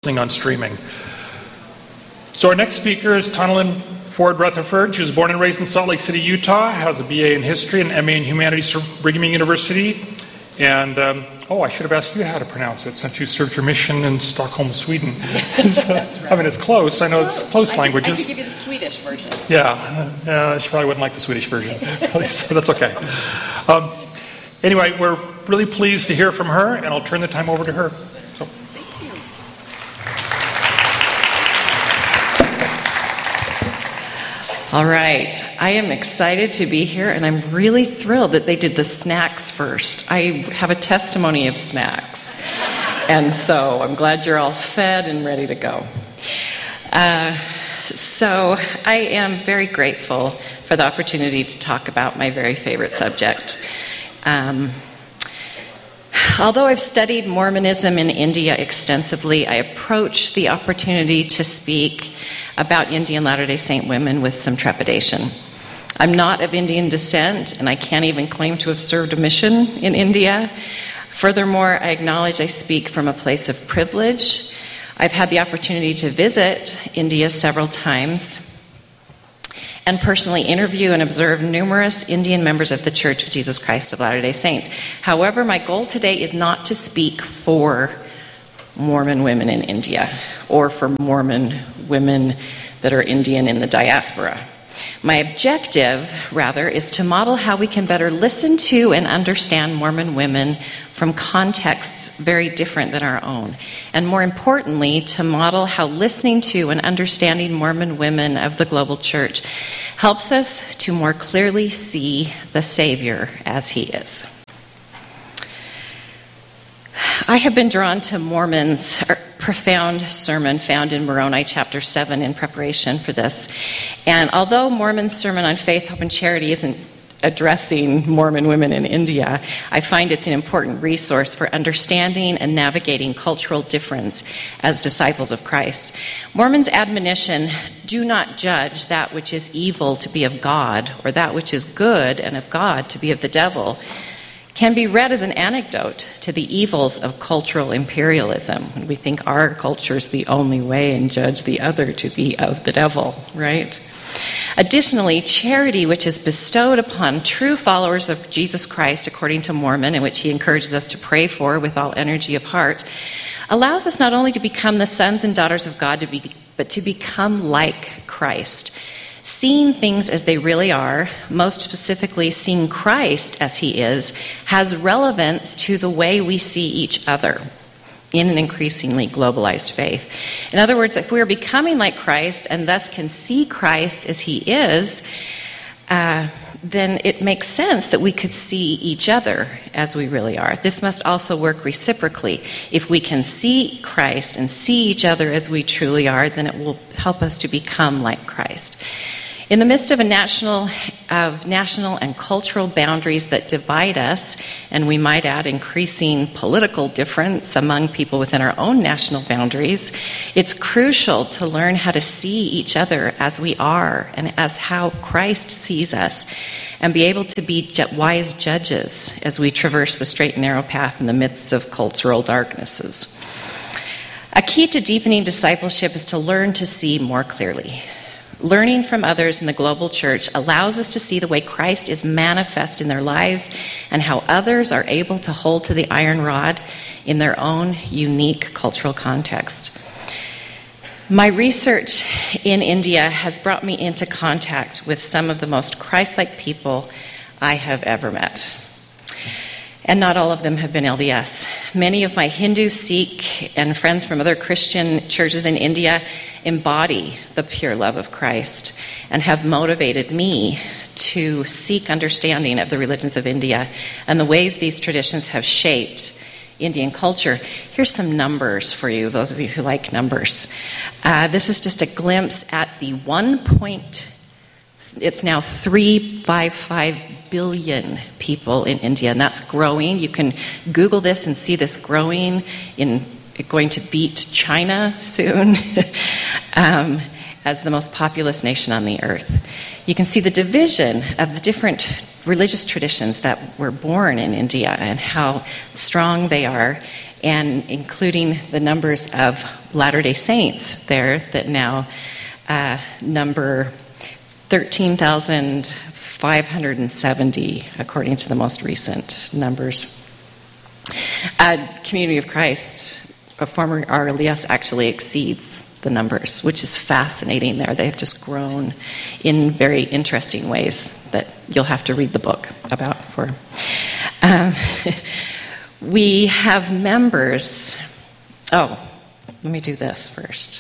on streaming. So our next speaker is Tonalyn Ford Rutherford. She was born and raised in Salt Lake City, Utah, has a BA in History and MA in Humanities from Brigham Young University. And, I should have asked you how to pronounce it since you served your mission in Stockholm, Sweden. That's right. I mean, it's close. I know it's close languages. I could give you the Swedish version. Yeah, she probably wouldn't like the Swedish version, so that's okay. Anyway, we're really pleased to hear from her, and I'll turn the time over to her. So. All right, I am excited to be here, and I'm really thrilled that they did the snacks first. I have a testimony of snacks, and so I'm glad you're all fed and ready to go. So I am very grateful for the opportunity to talk about my very favorite subject. Although I've studied Mormonism in India extensively, I approach the opportunity to speak about Indian Latter-day Saint women with some trepidation. I'm not of Indian descent, and I can't even claim to have served a mission in India. Furthermore, I acknowledge I speak from a place of privilege. I've had the opportunity to visit India several times and personally interview and observe numerous Indian members of the Church of Jesus Christ of Latter-day Saints. However, my goal today is not to speak for Mormon women in India or for Mormon women that are Indian in the diaspora. My objective, rather, is to model how we can better listen to and understand Mormon women from contexts very different than our own. And more importantly, to model how listening to and understanding Mormon women of the global church helps us to more clearly see the Savior as he is. I have been drawn to Mormon's profound sermon found in Moroni chapter 7 in preparation for this. And although Mormon's sermon on faith, hope, and charity isn't addressing Mormon women in India, I find it's an important resource for understanding and navigating cultural difference as disciples of Christ. Mormon's admonition, do not judge that which is evil to be of God, or that which is good and of God to be of the devil, can be read as an anecdote to the evils of cultural imperialism. We think our culture is the only way and judge the other to be of the devil, right? Additionally, charity, which is bestowed upon true followers of Jesus Christ, according to Mormon, and which he encourages us to pray for with all energy of heart, allows us not only to become the sons and daughters of God, but to become like Christ. Seeing things as they really are, most specifically seeing Christ as he is, has relevance to the way we see each other in an increasingly globalized faith. In other words, if we are becoming like Christ and thus can see Christ as he is, then it makes sense that we could see each other as we really are. This must also work reciprocally. If we can see Christ and see each other as we truly are, then it will help us to become like Christ. In the midst of national and cultural boundaries that divide us, and we might add increasing political difference among people within our own national boundaries, it's crucial to learn how to see each other as we are and as how Christ sees us, and be able to be wise judges as we traverse the straight and narrow path in the midst of cultural darknesses. A key to deepening discipleship is to learn to see more clearly. Learning from others in the global church allows us to see the way Christ is manifest in their lives and how others are able to hold to the iron rod in their own unique cultural context. My research in India has brought me into contact with some of the most Christ-like people I have ever met. And not all of them have been LDS. Many of my Hindu, Sikh, and friends from other Christian churches in India embody the pure love of Christ and have motivated me to seek understanding of the religions of India and the ways these traditions have shaped Indian culture. Here's some numbers for you, those of you who like numbers. This is just a glimpse at the it's now 355 billion people in India, and that's growing. You can Google this and see this growing, going to beat China soon as the most populous nation on the earth. You can see the division of the different religious traditions that were born in India and how strong they are, and including the numbers of Latter-day Saints there that now number 13,570, according to the most recent numbers. Community of Christ, a former RLDS, actually exceeds the numbers, which is fascinating there. They have just grown in very interesting ways that you'll have to read the book about. We have members. Oh, let me do this first.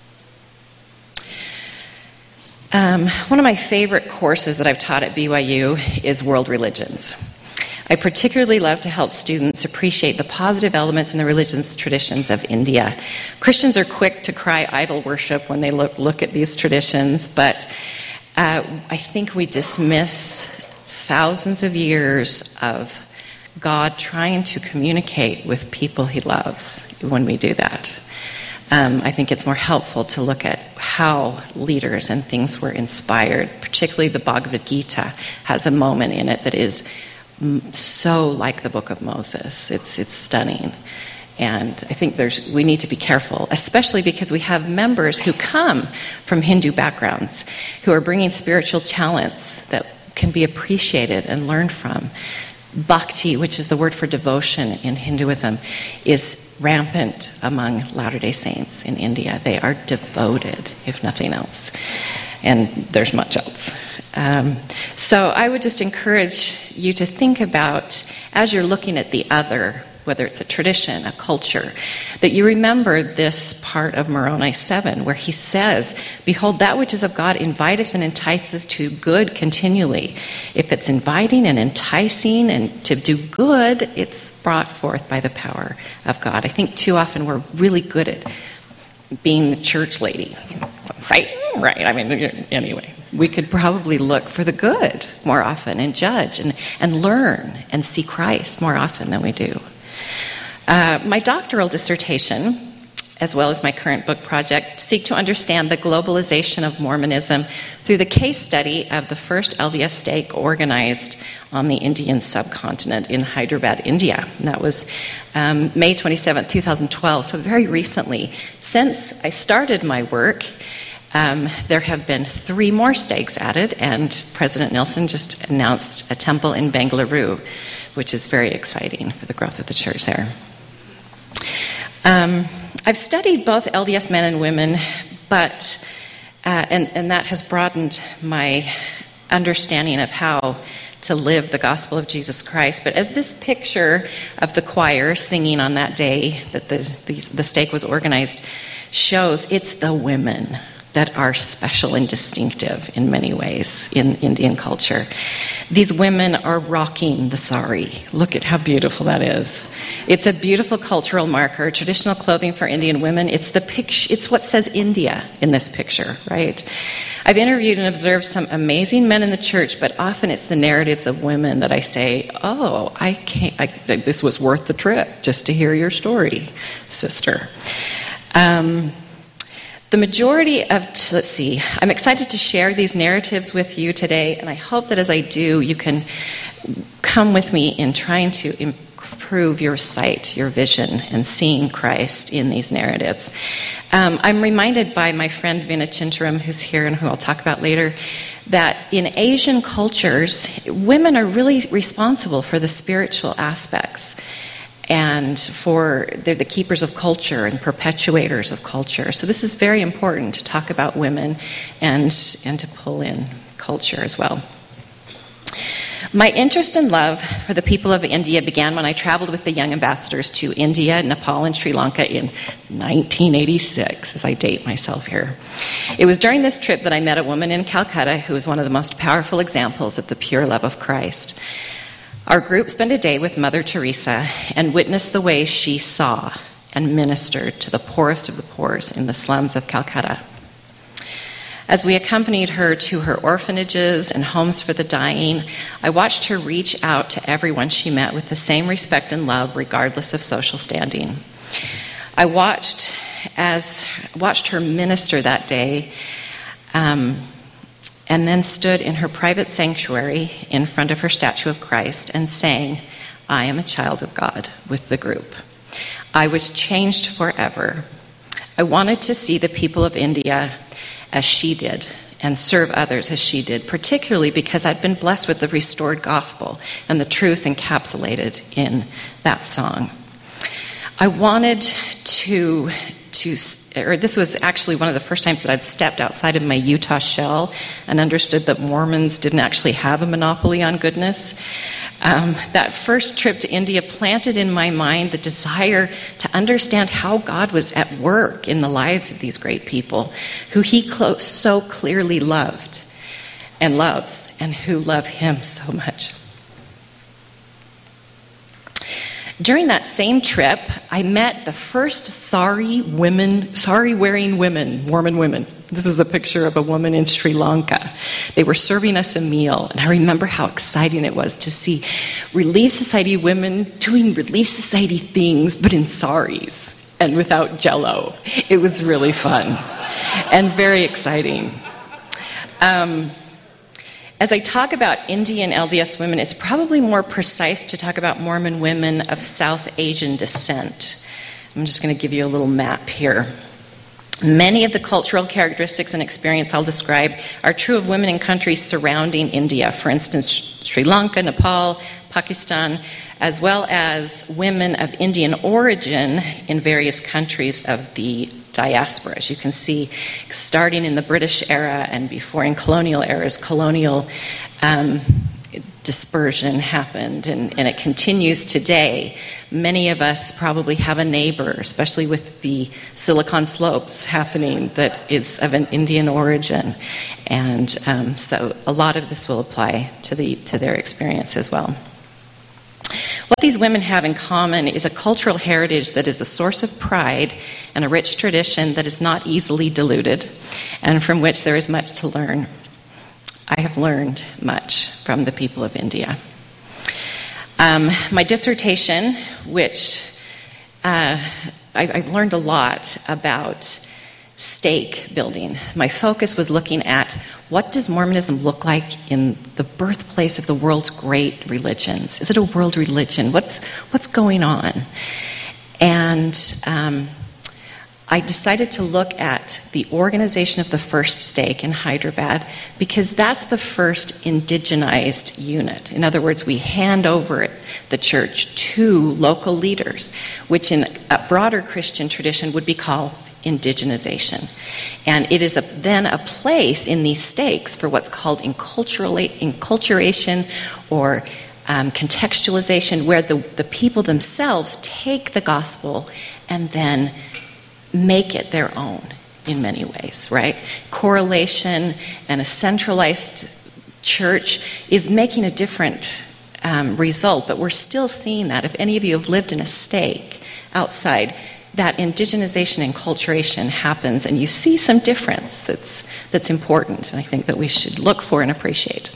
One of my favorite courses that I've taught at BYU is World Religions. I particularly love to help students appreciate the positive elements in the religions traditions of India. Christians are quick to cry idol worship when they look at these traditions, but I think we dismiss thousands of years of God trying to communicate with people he loves when we do that. I think it's more helpful to look at how leaders and things were inspired. Particularly the Bhagavad Gita has a moment in it that is so like the Book of Moses. It's stunning. And I think we need to be careful, especially because we have members who come from Hindu backgrounds who are bringing spiritual talents that can be appreciated and learned from. Bhakti, which is the word for devotion in Hinduism, is rampant among Latter-day Saints in India. They are devoted, if nothing else. And there's much else. So I would just encourage you to think about, as you're looking at the other, whether it's a tradition, a culture, that you remember this part of Moroni 7, where he says, "Behold, that which is of God inviteth and enticeth to good continually." If it's inviting and enticing and to do good, it's brought forth by the power of God. I think too often we're really good at being the church lady. Right, I mean, anyway. We could probably look for the good more often and judge and learn and see Christ more often than we do. My doctoral dissertation, as well as my current book project, seek to understand the globalization of Mormonism through the case study of the first LDS stake organized on the Indian subcontinent in Hyderabad, India. And that was May 27, 2012, so very recently. Since I started my work, there have been 3 more stakes added, and President Nelson just announced a temple in Bengaluru, which is very exciting for the growth of the church there. I've studied both LDS men and women, but and that has broadened my understanding of how to live the gospel of Jesus Christ. But as this picture of the choir singing on that day that the stake was organized shows, it's the women that are special and distinctive in many ways in Indian culture. These women are rocking the sari. Look at how beautiful that is. It's a beautiful cultural marker. Traditional clothing for Indian women. It's what says India in this picture, right? I've interviewed and observed some amazing men in the church, but often it's the narratives of women that I say, "Oh, this was worth the trip just to hear your story, sister." The majority of, I'm excited to share these narratives with you today, and I hope that as I do, you can come with me in trying to improve your sight, your vision, and seeing Christ in these narratives. I'm reminded by my friend Vina Chintaram, who's here and who I'll talk about later, that in Asian cultures, women are really responsible for the spiritual aspects. And they're the keepers of culture and perpetuators of culture. So this is very important to talk about women and to pull in culture as well. My interest and love for the people of India began when I traveled with the young ambassadors to India, Nepal, and Sri Lanka in 1986, as I date myself here. It was during this trip that I met a woman in Calcutta who was one of the most powerful examples of the pure love of Christ. Our group spent a day with Mother Teresa and witnessed the way she saw and ministered to the poorest of the poor in the slums of Calcutta. As we accompanied her to her orphanages and homes for the dying, I watched her reach out to everyone she met with the same respect and love, regardless of social standing. I watched her minister that day, and then stood in her private sanctuary in front of her statue of Christ and sang, "I am a child of God," with the group. I was changed forever. I wanted to see the people of India as she did and serve others as she did, particularly because I'd been blessed with the restored gospel and the truth encapsulated in that song. I wanted this was actually one of the first times that I'd stepped outside of my Utah shell and understood that Mormons didn't actually have a monopoly on goodness. That first trip to India planted in my mind the desire to understand how God was at work in the lives of these great people who he so clearly loved and loves, and who love him so much. During that same trip, I met the first sari-wearing women, Mormon women. This is a picture of a woman in Sri Lanka. They were serving us a meal, and I remember how exciting it was to see Relief Society women doing Relief Society things, but in saris and without Jell-O. It was really fun and very exciting. As I talk about Indian LDS women, it's probably more precise to talk about Mormon women of South Asian descent. I'm just going to give you a little map here. Many of the cultural characteristics and experience I'll describe are true of women in countries surrounding India, for instance, Sri Lanka, Nepal, Pakistan, as well as women of Indian origin in various countries of the diaspora. As you can see, starting in the British era and before in colonial eras, colonial dispersion happened, and it continues today. Many of us probably have a neighbor, especially with the Silicon Slopes happening, that is of an Indian origin, and so a lot of this will apply to their experience as well. What these women have in common is a cultural heritage that is a source of pride and a rich tradition that is not easily diluted, and from which there is much to learn. I have learned much from the people of India. My dissertation, which I've learned a lot about stake building. My focus was looking at what does Mormonism look like in the birthplace of the world's great religions? Is it a world religion? What's going on? And I decided to look at the organization of the first stake in Hyderabad because that's the first indigenized unit. In other words, we hand over the church to local leaders, which in a broader Christian tradition would be called indigenization. And it is then a place in these stakes for what's called enculturation or contextualization, where the people themselves take the gospel and then make it their own in many ways, right? Correlation and a centralized church is making a different result, but we're still seeing that. If any of you have lived in a stake outside, that indigenization and enculturation happens, and you see some difference that's important, and I think that we should look for and appreciate.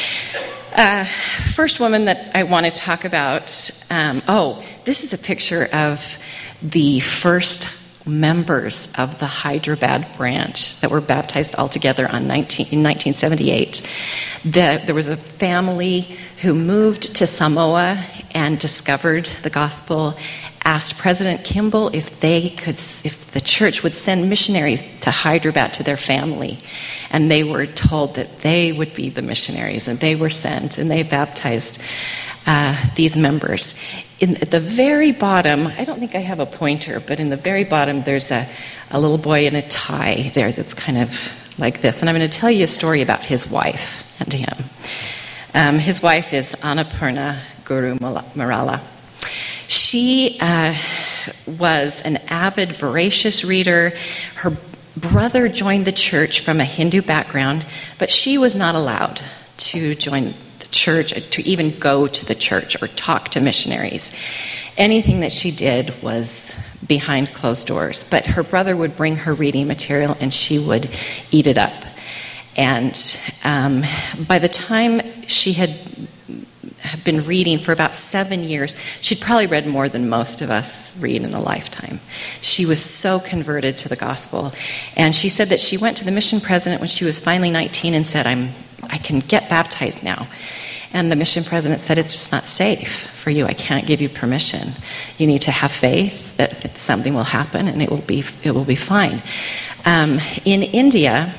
First woman that I want to talk about, this is a picture of the first members of the Hyderabad branch that were baptized all together in 1978. There was a family who moved to Samoa and discovered the gospel, asked President Kimball if the church would send missionaries to Hyderabad to their family, and they were told that they would be the missionaries, and they were sent, and they baptized these members. At the very bottom, I don't think I have a pointer, but in the very bottom there's a little boy in a tie there that's kind of like this, and I'm going to tell you a story about his wife and him. His wife is Annapurna Guru Marala. She was an avid, voracious reader. Her brother joined the church from a Hindu background, but she was not allowed to join the church, to even go to the church or talk to missionaries. Anything that she did was behind closed doors, but her brother would bring her reading material and she would eat it up. And by the time she had been reading for about 7 years, she'd probably read more than most of us read in a lifetime. She was so converted to the gospel. And she said that she went to the mission president when she was finally 19 and said, I can get baptized now. And the mission president said, it's just not safe for you. I can't give you permission. You need to have faith that something will happen and it will be fine. In India,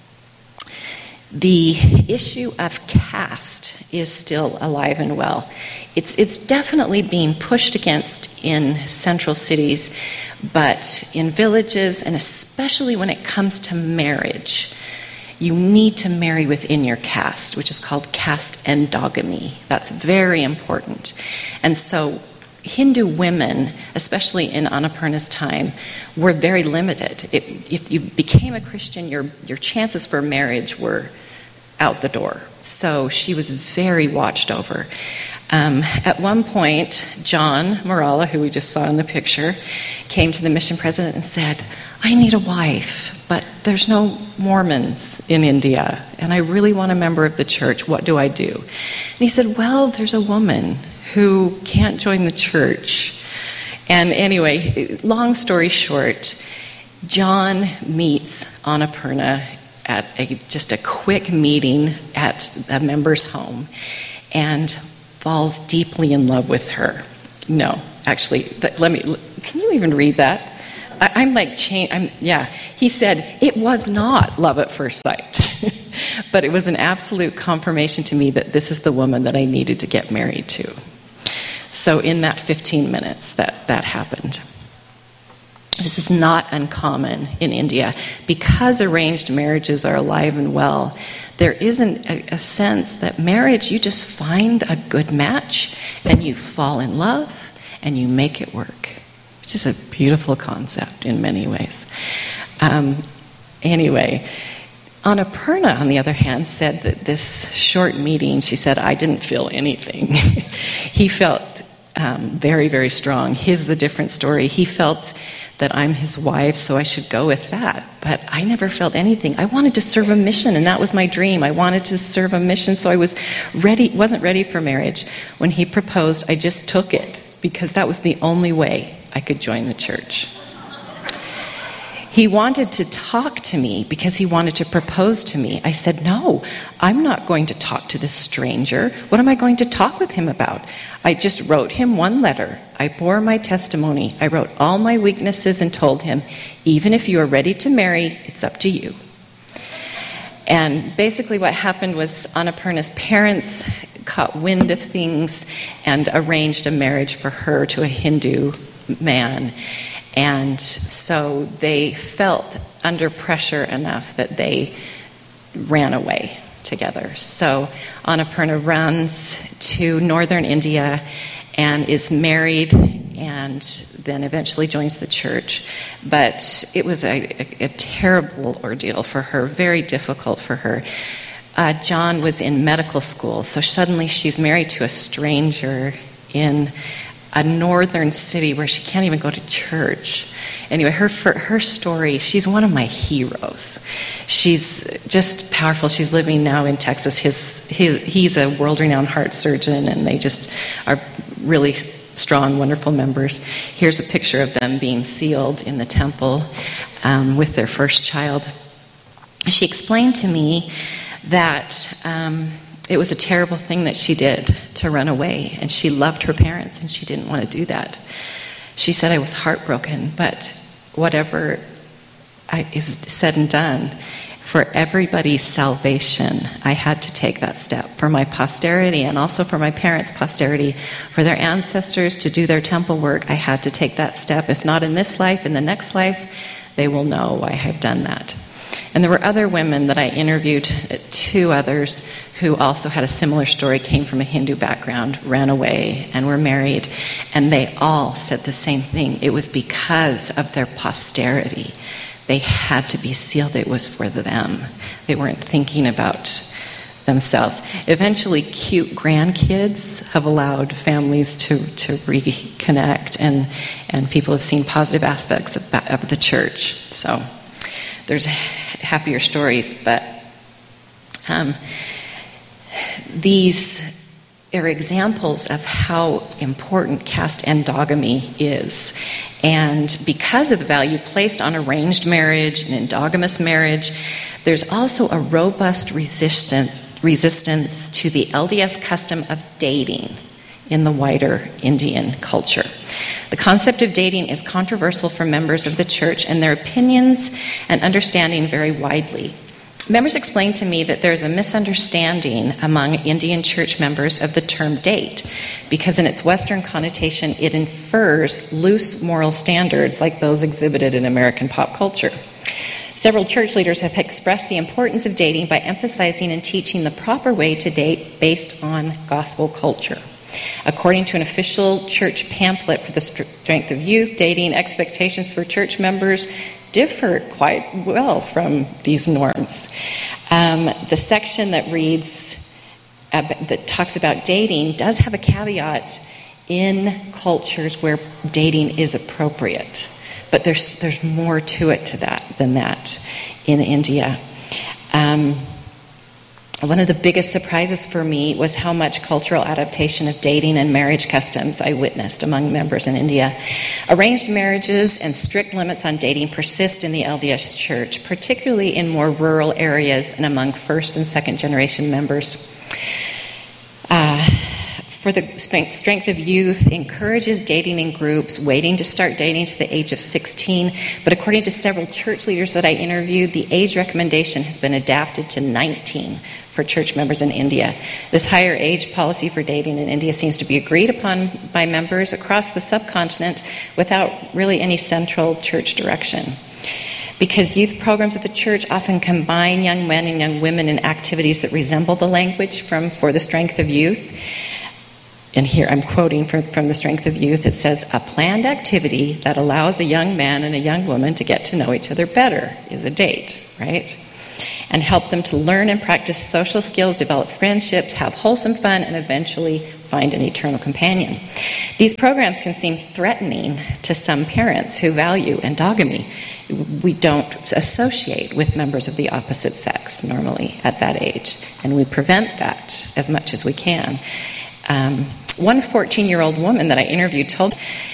the issue of caste is still alive and well. It's definitely being pushed against in central cities, but in villages, and especially when it comes to marriage, you need to marry within your caste, which is called caste endogamy. That's very important. And so Hindu women, especially in Annapurna's time, were very limited. If you became a Christian, your chances for marriage were out the door. So she was very watched over. At one point, John Marala, who we just saw in the picture, came to the mission president and said, I need a wife, but there's no Mormons in India, and I really want a member of the church. What do I do? And he said, well, there's a woman who can't join the church. And anyway, long story short, John meets Annapurna at just a quick meeting at a member's home and falls deeply in love with her. No, actually, can you even read that? He said, it was not love at first sight, but it was an absolute confirmation to me that this is the woman that I needed to get married to. So in that 15 minutes, that happened. This is not uncommon in India. Because arranged marriages are alive and well, there isn't a sense that marriage, you just find a good match and you fall in love and you make it work, which is a beautiful concept in many ways. Anyway, Annapurna, on the other hand, said that this short meeting, she said, I didn't feel anything. He felt very, very strong. His is a different story. He felt that I'm his wife, so I should go with that. But I never felt anything. I wanted to serve a mission, and that was my dream. I wanted to serve a mission, so I wasn't ready for marriage. When he proposed, I just took it, because that was the only way I could join the church. He wanted to talk to me because he wanted to propose to me. I said, no, I'm not going to talk to this stranger. What am I going to talk with him about? I just wrote him one letter. I bore my testimony. I wrote all my weaknesses and told him, even if you are ready to marry, it's up to you. And basically what happened was Annapurna's parents caught wind of things and arranged a marriage for her to a Hindu man. And so they felt under pressure enough that they ran away together. So Annapurna runs to northern India and is married and then eventually joins the church. But it was a terrible ordeal for her, very difficult for her. John was in medical school, so suddenly she's married to a stranger in a northern city where she can't even go to church. Anyway, her story, she's one of my heroes. She's just powerful. She's living now in Texas. He's a world-renowned heart surgeon, and they just are really strong, wonderful members. Here's a picture of them being sealed in the temple with their first child. She explained to me that it was a terrible thing that she did to run away, and she loved her parents, and she didn't want to do that. She said, I was heartbroken, but whatever is said and done, for everybody's salvation, I had to take that step. For my posterity, and also for my parents' posterity, for their ancestors to do their temple work, I had to take that step. If not in this life, in the next life, they will know I have done that. And there were other women that I interviewed, 2 others, who also had a similar story, came from a Hindu background, ran away, and were married. And they all said the same thing. It was because of their posterity. They had to be sealed. It was for them. They weren't thinking about themselves. Eventually, cute grandkids have allowed families to reconnect, and people have seen positive aspects of the church. So there's happier stories, but these are examples of how important caste endogamy is. And because of the value placed on arranged marriage and endogamous marriage, there's also a robust resistance resistance to the LDS custom of dating in the wider Indian culture. The concept of dating is controversial for members of the church, and their opinions and understanding vary widely. Members explained to me that there's a misunderstanding among Indian church members of the term date, because in its Western connotation, it infers loose moral standards like those exhibited in American pop culture. Several church leaders have expressed the importance of dating by emphasizing and teaching the proper way to date based on gospel culture. According to an official church pamphlet for the Strength of Youth, dating expectations for church members differ quite well from these norms. The section that reads, that talks about dating does have a caveat in cultures where dating is appropriate. But there's more to it than that in India. One of the biggest surprises for me was how much cultural adaptation of dating and marriage customs I witnessed among members in India. Arranged marriages and strict limits on dating persist in the LDS Church, particularly in more rural areas and among first and second generation members. For the Strength of Youth encourages dating in groups, waiting to start dating to the age of 16. But according to several church leaders that I interviewed, the age recommendation has been adapted to 19 for church members in India. This higher age policy for dating in India seems to be agreed upon by members across the subcontinent without really any central church direction. Because youth programs at the church often combine young men and young women in activities that resemble the language for the Strength of Youth. And here I'm quoting from the Strength of Youth. It says, "A planned activity that allows a young man and a young woman to get to know each other better is a date," right? "And help them to learn and practice social skills, develop friendships, have wholesome fun, and eventually find an eternal companion." These programs can seem threatening to some parents who value endogamy. We don't associate with members of the opposite sex normally at that age, and we prevent that as much as we can. One 14-year-old woman that I interviewed told